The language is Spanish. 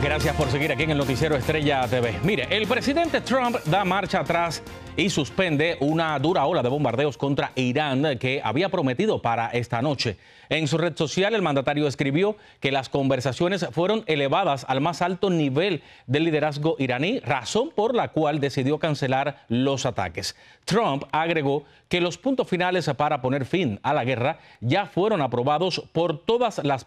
Gracias por seguir aquí en el Noticiero Estrella TV. Mire, el presidente Trump da marcha atrás y suspende una dura ola de bombardeos contra Irán que había prometido para esta noche. En su red social, el mandatario escribió que las conversaciones fueron elevadas al más alto nivel del liderazgo iraní, razón por la cual decidió cancelar los ataques. Trump agregó que los puntos finales para poner fin a la guerra ya fueron aprobados por todas las